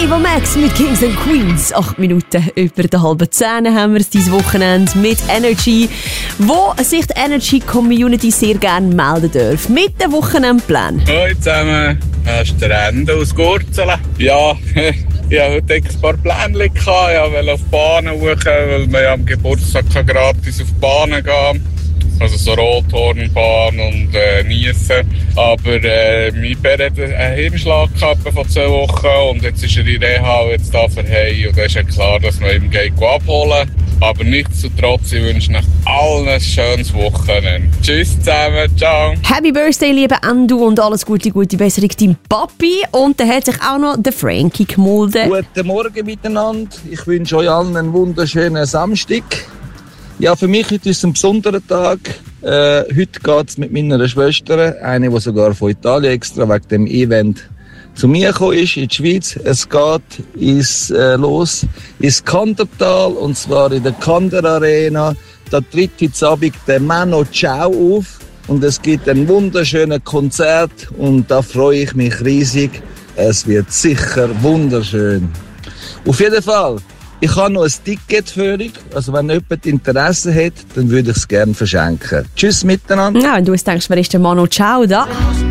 Ava Max mit Kings and Queens. 8 Minuten über der halben 10 haben wir es dieses Wochenende mit Energy, wo sich die Energy Community sehr gerne melden darf. Mit dem Wochenendplan. Hallo zusammen, das ist der Ende aus Gurzelen. Ja, ich hatte heute ein paar Pläne gehabt. Ich wollte auf die Bahnen hoch, weil man ja am Geburtstag gratis auf die Bahnen gehen kann. Also so Rothornbahn und Niesen. Aber mein Bär hat einen Hirnschlag gehabt von 2 Wochen und jetzt ist er in Reha und jetzt darf er heim. Und da ist ja klar, dass man ihn abholen geht. Aber nichtsdestotrotz, ich wünsche euch allen ein schönes Wochenende. Tschüss zusammen, ciao. Happy Birthday, liebe Andu, und alles gute Besserung deinem Papi. Und dann hat sich auch noch der Frankie gemolden. Guten Morgen miteinander. Ich wünsche euch allen einen wunderschönen Samstag. Ja, für mich heute ist es ein besonderer Tag. Heute geht es mit meiner Schwester, eine, die sogar von Italien extra wegen dem Event zu mir gekommen ist, in die Schweiz. Es geht los ins Kandertal, und zwar in der Kander Arena. Da tritt heute Abend der Mano Ciao auf und es gibt ein wunderschönes Konzert und da freue ich mich riesig. Es wird sicher wunderschön. Auf jeden Fall. Ich habe noch ein Ticket für euch. Also wenn jemand Interesse hat, dann würde ich es gerne verschenken. Tschüss miteinander. Ja, wenn du jetzt denkst, wer ist der Mano Ciao da?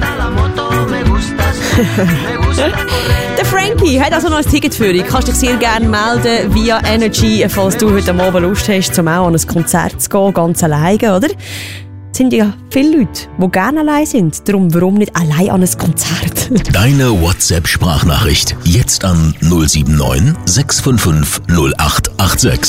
Der Frankie hat also noch ein Ticket für dich. Kannst dich sehr gerne melden via Energy, falls du heute Abend Lust hast, um auch an ein Konzert zu gehen, ganz alleine, oder? Es sind ja viele Leute, die gerne allein sind. Darum, warum nicht allein an ein Konzert? Deine WhatsApp-Sprachnachricht jetzt an 079 655 0886.